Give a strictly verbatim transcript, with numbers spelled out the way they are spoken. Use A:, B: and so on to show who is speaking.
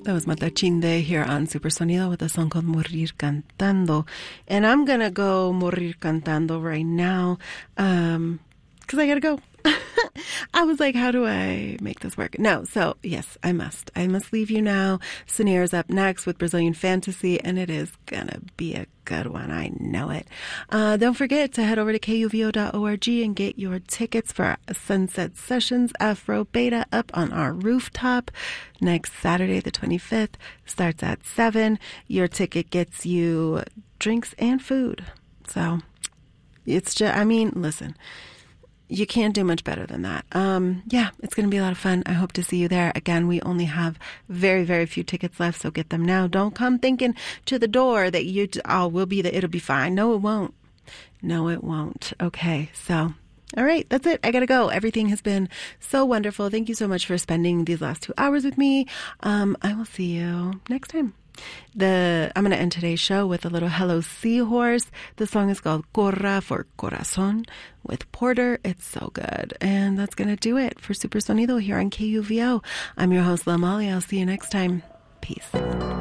A: That was Matachinde here on Supersonido with a song called Morir Cantando. And I'm going to go Morir Cantando right now um, because I got to go. I was like, how do I make this work? No, so yes, I must. I must leave you now. Sunir's up next with Brazilian Fantasy, and it is going to be a good one. I know it. Uh, don't forget to head over to K U V O dot org and get your tickets for Sunset Sessions Afro Beta up on our rooftop next Saturday, the twenty-fifth. Starts at seven. Your ticket gets you drinks and food. So it's just, I mean, listen. You can't do much better than that. Um, yeah, it's going to be a lot of fun. I hope to see you there. Again, we only have very, very few tickets left, so get them now. Don't come thinking to the door that you, oh, we'll be there. It'll be fine. No, it won't. No, it won't. Okay, so, all right, that's it. I got to go. Everything has been so wonderful. Thank you so much for spending these last two hours with me. Um, I will see you next time. The I'm going to end today's show with a little Hello Seahorse. The song is called Corra for Corazon with Porter. It's so good. And that's going to do it for Super Sonido here on K U V O. I'm your host, La Molly. I'll see you next time. Peace.